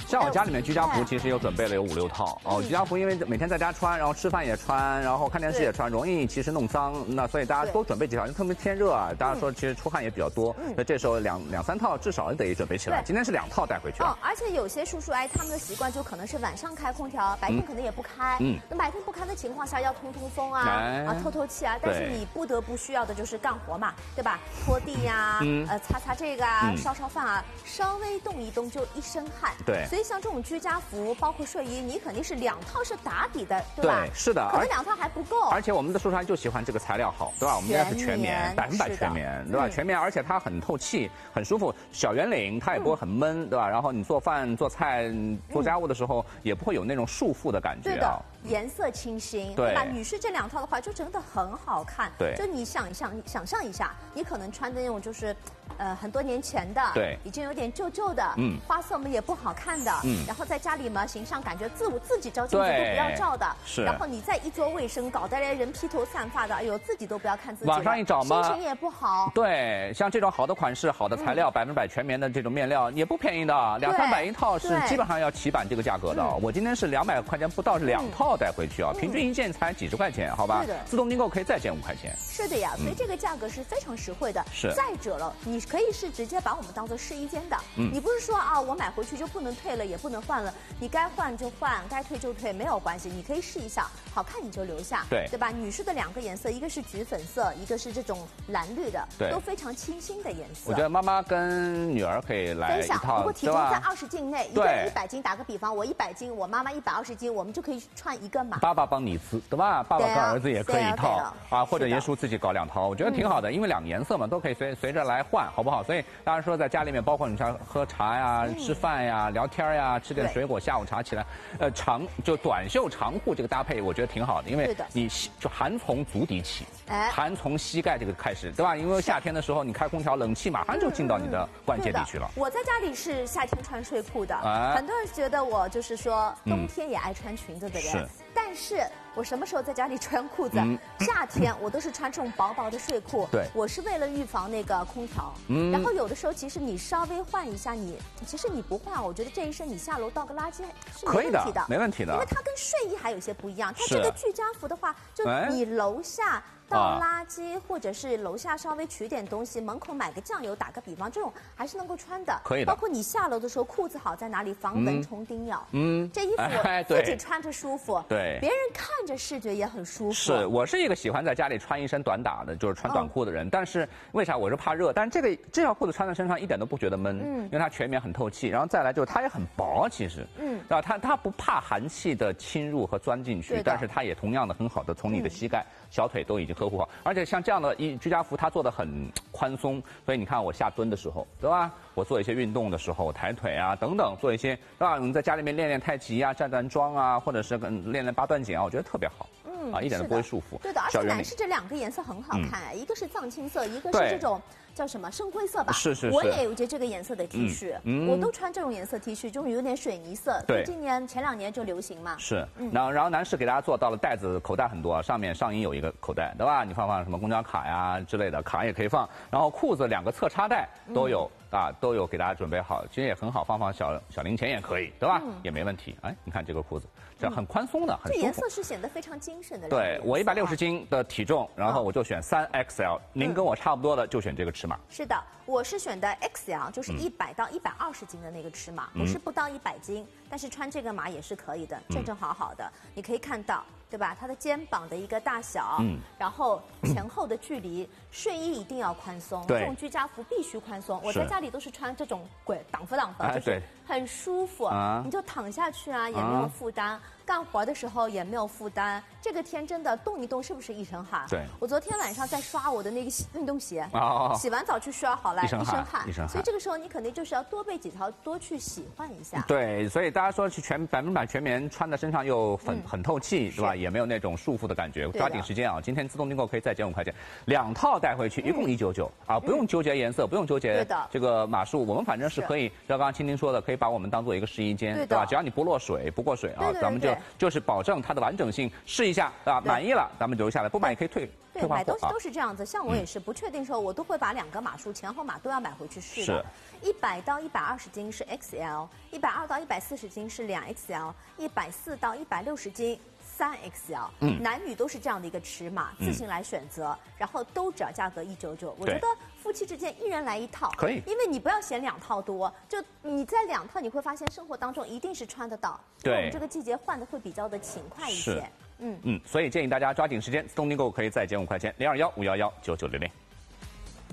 像我家里面居家服其实有准备了有5、6套哦。居家服因为每天在家穿，然后吃饭也穿，然后看电视也穿，容易其实弄脏。那所以大家多准备几套，因为特别天热啊，大家说其实出汗也比较多。那这时候两3套至少得准备起来。今天是2套带回去。 而且有些叔叔他们的习惯就可能是晚上开空调，白天可能也不开。那白天不开的情况下要通风啊，透气啊。但是你不得不需要的就是干活嘛，对吧？拖地呀，擦这个啊，烧饭啊，稍微动一动就一身汗。对。所以像这种居家服，包括睡衣，你肯定是2套是打底的，对吧？ 对，是的。 可能2套还不够。 而且我们的叔叔就喜欢这个材料好，对吧？我们家是全棉，100%全棉，对吧？全棉，而且它很透气，很舒服。小圆领它也不会很闷，对吧？然后你做饭、做菜、做家务的时候也不会有那种束缚的感觉。 对的，颜色清新，对吧？女士这2套的话就真的很好看。对，就你想象一下，你可能穿的那种就是，很多年前的，对，已经有点旧的，花色嘛也不好看的，然后在家里嘛形象感觉自己照镜子都不要照的，是。然后你再一做卫生，搞得人披头散发的，哎呦自己都不要看自己。网上一找嘛，心情也不好。对，像这种好的款式、好的材料、100%全棉的这种面料也不便宜的，200、300一套是基本上要起版这个价格的。我今天是200块钱不到，是2套带回去啊，平均一件才几十块钱，好吧？自动订购可以再减5块钱。是的呀，所以这个价格是非常实惠的。是。再者了，你可以是直接把我们当做试衣间的，你不是说我买回去就不能退了，也不能换了，你该换就换，该退就退，没有关系，你可以试一下，好看你就留下，对吧？女士的2个颜色，一个是橘粉色，一个是这种蓝绿的，都非常清新的颜色。我觉得妈妈跟女儿可以来一套，如果体重在20斤内，一个人100斤，打个比方，我100斤，我妈妈120斤，我们就可以穿一个码。爸爸帮你撕，对吧？爸爸跟儿子也可以一套啊，或者爷叔自己搞2套，我觉得挺好的，因为2个颜色嘛，都可以随着来换，好不好？所以当然说在家里面，包括你像喝茶呀、吃饭呀、聊天呀、吃点水果，下午茶起来，短袖长裤这个搭配，我觉得挺好的，因为你就寒从足底起，寒从膝盖这个开始，对吧？因为夏天的时候你开空调，冷气马上就进到你的关节里去了。我在家里是夏天穿睡裤的，很多人觉得我就是说冬天也爱穿裙子的人，但是我什么时候在家里穿裤子？夏天我都是穿这种薄薄的睡裤。对，我是为了预防那个空调。然后有的时候其实你稍微换一下，其实你不换，我觉得这一身你下楼倒个垃圾是没问题的，没问题的。因为它跟睡衣还有些不一样，它这个居家服的话，就你楼下倒垃圾，或者是楼下稍微取点东西，门口买个酱油，打个比方，这种还是能够穿的。可以的。包括你下楼的时候，裤子好在哪里？防蚊虫叮咬。这衣服我自己穿着舒服，对，别人看着视觉也很舒服。是我是一个喜欢在家里穿一身短打的，就是穿短裤的人。但是为啥？我是怕热。但是这条裤子穿在身上一点都不觉得闷，因为它全棉很透气。然后再来就是它也很薄，其实，对吧？它不怕寒气的侵入和钻进去，但是它也同样的很好的从你的膝盖、小腿都已经呵护好。而且像这样的居家服，它做的很宽松，所以你看我下蹲的时候，对吧？我做一些运动的时候，抬腿啊等等，做一些，对吧？我们在家里面练练太极啊、站桩啊，或者是练练八段锦啊，我觉得特别好。一点都不会束缚。对的，而且男士这2个颜色很好看，一个是藏青色，一个是这种叫什么深灰色吧？是。我也有这个颜色的 T 恤，我都穿这种颜色 T 恤，就是有点水泥色。对，前2年就流行嘛。是，然后男士给大家做到了袋子口袋很多，上衣有一个口袋，对吧？你放什么公交卡呀之类的，卡也可以放。然后裤子2个侧插袋都有。都有给大家准备好，其实也很好，放小零钱也可以，对吧？也没问题。你看这个裤子，这很宽松的，很舒服。这颜色是显得非常精神的。对，我160斤的体重，然后我就选3XL，您跟我差不多的就选这个尺码。是的，我是选的 XL， 就是100到120斤的那个尺码，我是不到100斤，但是穿这个码也是可以的，正好好的，你可以看到。对吧？它的肩膀的一个大小，然后前后的距离，睡衣一定要宽松，这种居家服必须宽松。我在家里都是穿这种挡风，就是很舒服，你就躺下去啊，也没有负担。干活的时候也没有负担，这个天真的动一动是不是一身汗？对，我昨天晚上在刷我的那个运动鞋，洗完澡去刷好了，一身汗，所以这个时候你肯定就是要多备几条，多去洗换一下。对，所以大家说去100%全棉穿在身上又很透气，对吧？ 也没有那种束缚的感觉。抓紧时间啊，今天自动订购可以再减5块钱，2套带回去一共199啊，不用纠结颜色，不用纠结这个码数，我们反正是可以，像刚刚青青说的，可以把我们当做一个试衣间，对吧？只要你不落水、不过水啊，咱们就是保证它的完整性，试一下啊，满意了咱们留下来，不满意可以退。 对，买东西都是这样子，像我也是不确定时候，我都会把2个码数前后码都要买回去试的。100到120斤是 XL，120到140斤是2XL，140到160斤3XL。男女都是这样的一个尺码，自行来选择，然后都只要价格199。我觉得夫妻之间1人来1套， 可以， 因为你不要嫌2套多，就你在2套，你会发现生活当中一定是穿得到。对，我们这个季节换的会比较的勤快一些。 所以建议大家抓紧时间，自动订购可以再减5块钱，0215119900。